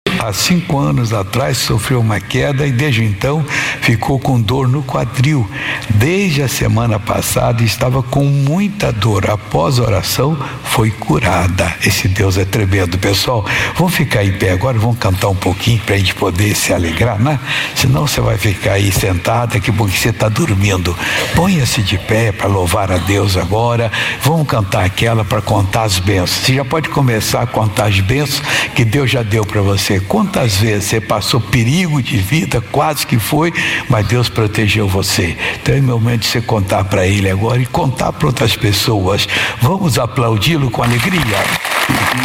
Há 5 anos atrás sofreu uma queda e desde então ficou com dor no quadril. Desde a semana passada estava com muita dor. Após a oração foi curada. Esse Deus é tremendo, pessoal. Vamos ficar em pé agora, vamos cantar um pouquinho para a gente poder se alegrar, né? Senão você vai ficar aí sentado, daqui a pouco você está dormindo. Ponha-se de pé para louvar a Deus agora. Vamos cantar aquela para contar as bênçãos. Você já pode começar a contar as bênçãos que Deus já deu para você. Quantas vezes você passou perigo de vida, quase que foi, mas Deus protegeu você. Então é o momento de você contar para Ele agora e contar para outras pessoas. Vamos aplaudi-lo com alegria.